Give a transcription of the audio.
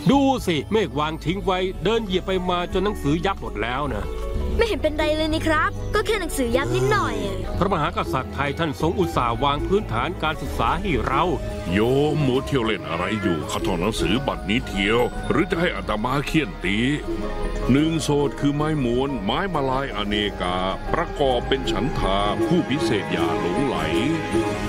ดูสิเมฆวางทิ้งไว้เดินเหยียบไปมาจนหนังสือยับหมดแล้วนะไม่เห็นเป็นไรเลยนี่ครับก็แค่หนังสือยับนิดหน่อยพระมหากษัตริย์ไทยท่านทรงอุตส่าห์วางพื้นฐานการศึกษาให้เราโยมมัวเที่ยวเล่นอะไรอยู่เขาท่องหนังสือบัดนี้เที่ยวหรือจะให้อาตมาเคี่ยนตีหนึ่งโสดคือไม้มวนไม้มาลายอเนกาประกอบเป็นฉันทาผู้พิเศษอย่าหลงไหล